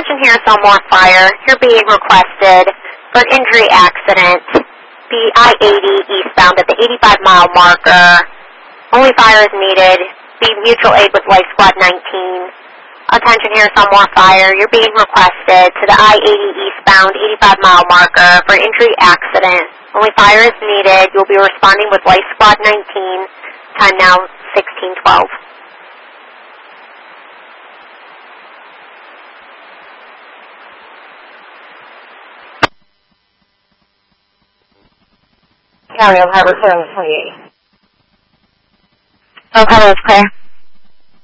Attention here, Selmore Fire. You're being requested for an injury accident. The I-80 eastbound at the 85-mile marker. Only fire is needed. Be mutual aid with Life Squad 19. Attention here, Selmore Fire. You're being requested to the I-80 eastbound 85-mile marker for an injury accident. Only fire is needed. You'll be responding with Life Squad 19. Time now 16:12. County of Harbor clear on the 28. Okay, that's clear.